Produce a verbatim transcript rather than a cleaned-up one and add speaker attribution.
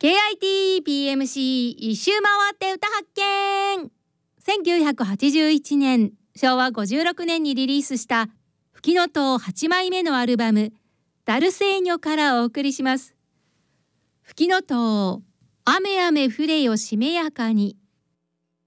Speaker 1: ケーアイティーピーエムシー 一周回って歌発見。せんきゅうひゃくはちじゅういちねん、しょうわごじゅうろくねんにリリースしたフキノトウはちまいめのアルバムダルセーニョからお送りします。フキノトウ、雨雨降れよしめやかに。